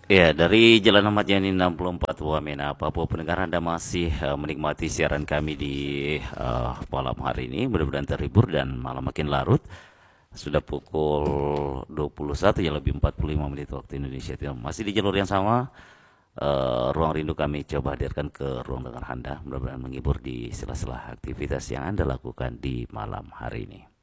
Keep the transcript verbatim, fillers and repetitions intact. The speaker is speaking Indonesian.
Ya, dari Jalan Ahmad Yani enam puluh empat Wamena, Papua pendengar Anda masih eh, menikmati siaran kami di eh, malam hari ini. Mudah-mudahan terhibur dan malam makin larut. Sudah pukul dua puluh satu ya lebih empat puluh lima menit waktu Indonesia Timur. Masih di jalur yang sama. Eh, ruang rindu kami coba hadirkan ke ruang dengar Anda. Mudah-mudahan menghibur di sela-sela aktivitas yang Anda lakukan di malam hari ini.